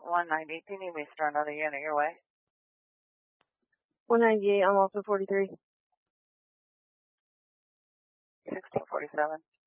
190. Do you need me to start another unit your way? 198, I'm also 43. 1647.